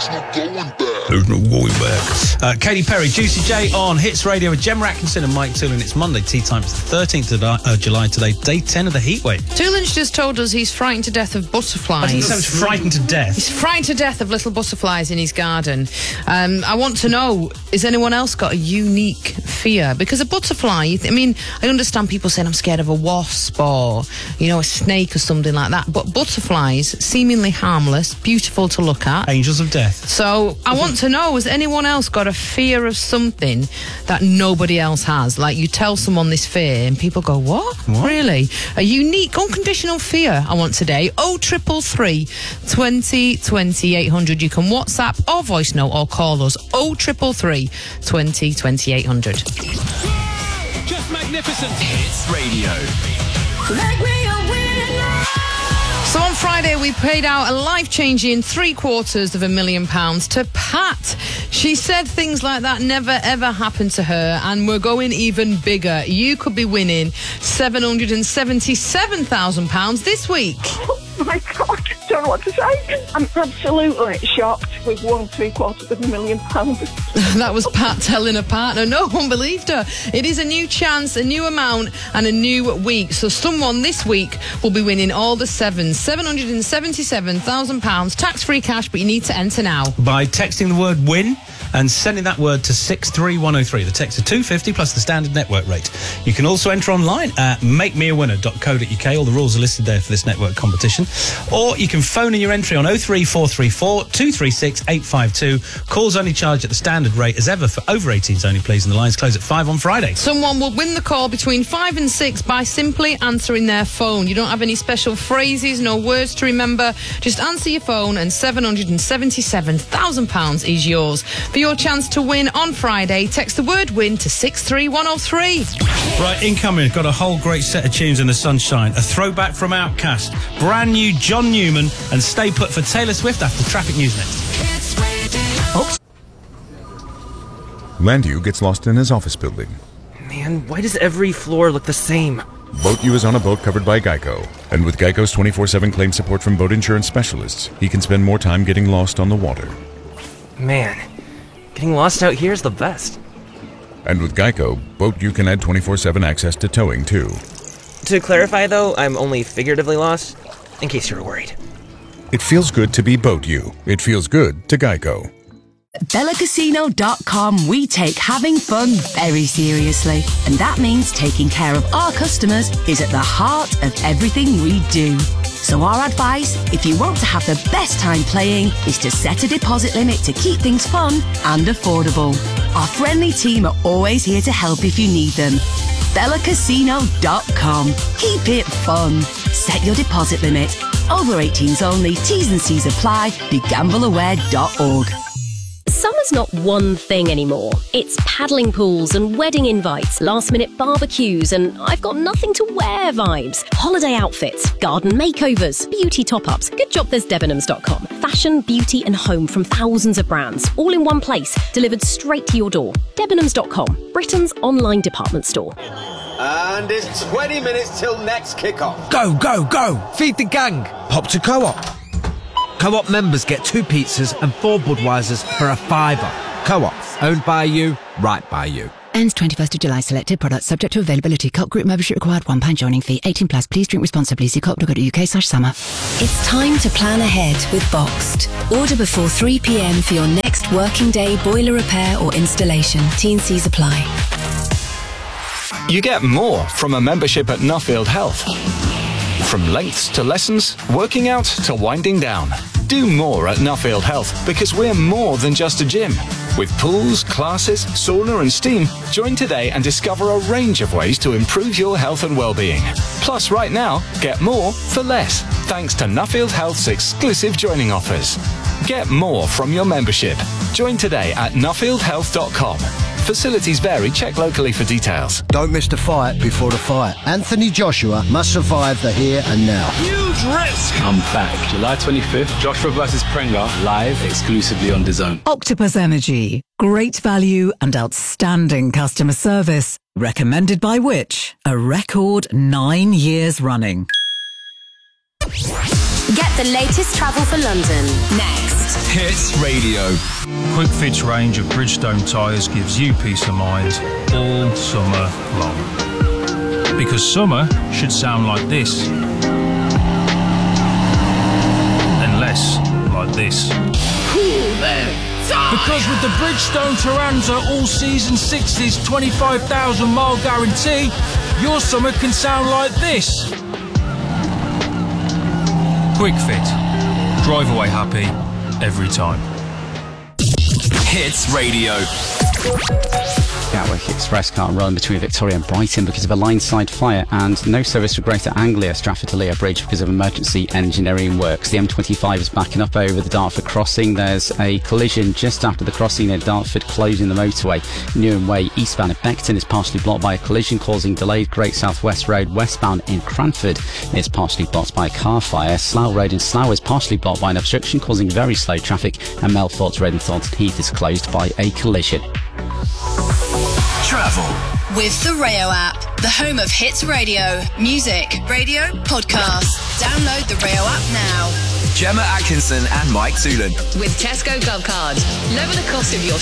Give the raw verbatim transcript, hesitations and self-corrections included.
There's no going back. There's no going back. Uh, Katy Perry, Juicy J on Hits Radio with Gemma Atkinson and Mike Toolin. It's Monday, tea time. It's the thirteenth of uh, July today, day ten of the heatwave. Toolin's just told us he's frightened to death of butterflies. I didn't say I was frightened to death. He's frightened to death of little butterflies in his garden. Um, I want to know, has anyone else got a unique fear? Because a butterfly, you th- I mean, I understand people saying I'm scared of a wasp or, you know, a snake or something like that, but butterflies, seemingly harmless, beautiful to look at. Angels of death. So I want to know, has anyone else got a fear of something that nobody else has? Like, you tell someone this fear and people go, what? What? Really? A unique, unconditional fear I want today. oh triple three, twenty, twenty, eight hundred. You can WhatsApp or voice note or call us. oh triple three, twenty, twenty, eight hundred. Just magnificent. Hits Radio. Make me a winner. So on Friday, we paid out a life-changing three quarters of a million pounds to Pat. She said things like that never, ever happened to her, and we're going even bigger. You could be winning seven hundred seventy-seven thousand pounds this week. Oh my God, I don't know what to say. I'm absolutely shocked. We've won three quarters of a million pounds. That was Pat telling her partner. No one believed her. It is a new chance, a new amount, and a new week. So someone this week will be winning all the sevens. seven hundred seventy-seven thousand pounds, tax-free cash, but you need to enter now. By texting the word WIN and sending that word to six three one oh three. The text is two pounds fifty plus the standard network rate. You can also enter online at make me a winner dot co dot uk. All the rules are listed there for this network competition. Or you can phone in your entry on oh three four three four, two three six, eight five two. Calls only charged at the standard rate as ever for over eighteens only, please. And the lines close at five on Friday. Someone will win the call between five and six by simply answering their phone. You don't have any special phrases, no words to remember. Just answer your phone and seven hundred seventy-seven thousand pounds is yours. For your chance to win on Friday, text the word WIN to six three one oh three. Right, incoming, got a whole great set of tunes in the sunshine. A throwback from Outkast, brand new John Newman, and Stay Put for Taylor Swift after Traffic News next. Oops. Landu gets lost in his office building. Man, why does every floor look the same? Boat U is on a boat covered by Geico. And with Geico's twenty-four seven claim support from boat insurance specialists, he can spend more time getting lost on the water. Man, getting lost out here is the best. And with Geico, Boat U can add twenty-four seven access to towing, too. To clarify, though, I'm only figuratively lost, in case you were worried. It feels good to be Boat U. It feels good to Geico. At Bella Casino dot com, we take having fun very seriously. And that means taking care of our customers is at the heart of everything we do. So our advice, if you want to have the best time playing, is to set a deposit limit to keep things fun and affordable. Our friendly team are always here to help if you need them. Bella Casino dot com. Keep it fun. Set your deposit limit. Over eighteens only. T's and C's apply. Be gamble aware dot org. Summer's not one thing anymore. It's paddling pools and wedding invites, last-minute barbecues, and I've got nothing to wear vibes. Holiday outfits, garden makeovers, beauty top-ups. Good job there's Debenhams dot com. Fashion, beauty and home from thousands of brands, all in one place, delivered straight to your door. Debenhams dot com, Britain's online department store. And it's twenty minutes till next kickoff. Go, go, go! Feed the gang! Hop to Co-op. Co-op members get two pizzas and four Budweisers for a fiver. Co-op, owned by you, right by you. Ends twenty-first of July. Selected products subject to availability. Co-op group membership required. one pound joining fee. eighteen plus. Please drink responsibly. See co op dot co dot uk slash summer. It's time to plan ahead with Boxed. Order before three p.m. for your next working day boiler repair or installation. T and C's apply. You get more from a membership at Nuffield Health. From lengths to lessons, working out to winding down. Do more at Nuffield Health because we're more than just a gym. With pools, classes, sauna and steam, join today and discover a range of ways to improve your health and well-being. Plus, right now, get more for less, thanks to Nuffield Health's exclusive joining offers. Get more from your membership. Join today at nuffield health dot com. Facilities vary. Check locally for details. Don't miss the fight before the fight. Anthony Joshua must survive the here and now. Huge risk. I'm back. July twenty-fifth, Joshua versus Prenga, live exclusively on DAZN. Octopus Energy. Great value and outstanding customer service. Recommended by which? A record nine years running. Get the latest travel for London next. Hits Radio. Quick Fit's range of Bridgestone tyres gives you peace of mind all summer long. Because summer should sound like this. And less like this. Cool then. Because with the Bridgestone Taranza all-season sixties twenty-five thousand mile guarantee, your summer can sound like this. Quick Fit. Drive away happy every time. Hits Radio. Gatwick Express can't run between Victoria and Brighton because of a line-side fire, and no service for Greater Anglia Stratford to Lea Bridge because of emergency engineering works. The M twenty-five is backing up over the Dartford crossing. There's a collision just after the crossing near Dartford, closing the motorway. Newham Way eastbound at Beckton is partially blocked by a collision, causing delayed Great South West Road westbound in Cranford. It's partially blocked by a car fire. Slough Road in Slough is partially blocked by an obstruction, causing very slow traffic, and Melfort's Road in Thornton Heath is closed by a collision. Travel. With the Rayo app, the home of hits radio, music, radio, podcasts. Download the Rayo app now. Gemma Atkinson and Mike Zoolan. With Tesco Gov Card. Lower the cost of your